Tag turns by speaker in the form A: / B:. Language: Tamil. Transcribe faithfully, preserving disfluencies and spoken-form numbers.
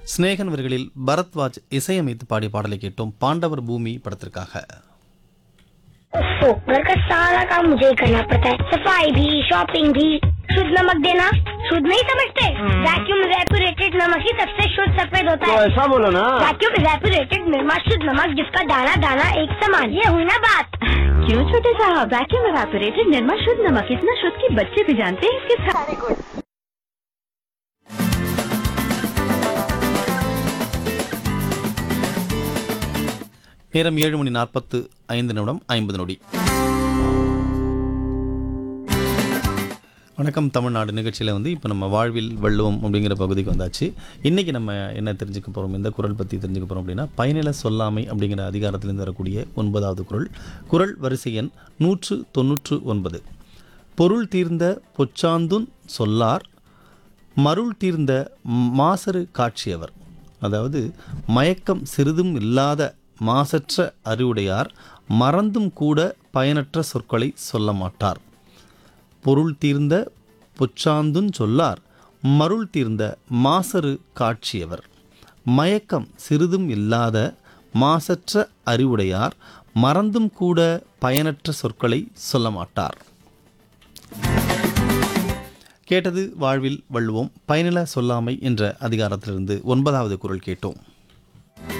A: ஸ்நேகன் வரிகளில் பரத்வாஜ் இசையமைத்து பாடிய பாடலை கேட்டோம். பாண்டவர் பூமி படத்திற்காக.
B: घर का सारा काम मुझे ही करना पड़ता है, सफाई भी, शॉपिंग भी। शुद्ध नमक देना शुद्ध नहीं समझते? वैक्यूम रेपुरेटेड नमक ही सबसे शुद्ध सफेद होता है।
C: तो ऐसा बोलो ना।
B: वैक्यूम रेपुरेटेड निर्मा शुद्ध नमक, जिसका दाना दाना एक समान। ये हुई ना बात।
D: क्यों छोटे साहब, वैक्यूम रेपुरेटेड निर्मा शुद्ध नमक इतना शुद्ध कि बच्चे भी जानते हैं इसके सारे गुण।
A: நேரம் ஏழு மணி நாற்பத்து ஐந்து நிமிடம் ஐம்பது நொடி. வணக்கம் தமிழ்நாடு நிகழ்ச்சியில் வந்து இப்போ நம்ம வாழ்வில் வெல்லுவோம் அப்படிங்கிற பகுதிக்கு வந்தாச்சு. இன்றைக்கி நம்ம என்ன தெரிஞ்சுக்க போகிறோம், எந்த குறள் பற்றி தெரிஞ்சுக்க போகிறோம் அப்படின்னா, பயனில சொல்லாமை அப்படிங்கிற அதிகாரத்திலேருந்து வரக்கூடிய ஒன்பதாவது குறள். குறள் வரிசை எண் நூற்று தொன்னூற்று ஒன்பது. பொருள் தீர்ந்த பொச்சாந்துன் சொல்லார், மருள் தீர்ந்த மாசறு காட்சியவர். அதாவது மயக்கம் சிறிதும் இல்லாத மாசற்ற அறிவுடையார் மறந்தும் கூட பயனற்ற சொற்களை சொல்ல மாட்டார். பொருள் தீர்ந்த பொச்சாந்துன் சொல்லார், மருள் தீர்ந்த மாசறு காட்சியவர். மயக்கம் சிறிதும் இல்லாத மாசற்ற அறிவுடையார் மறந்தும் கூட பயனற்ற சொற்களை சொல்ல மாட்டார். கேட்டது வாழ்வில் வள்ளுவோம். பயனில சொல்லாமை என்ற அதிகாரத்திலிருந்து ஒன்பதாவது குறள் கேட்டோம்.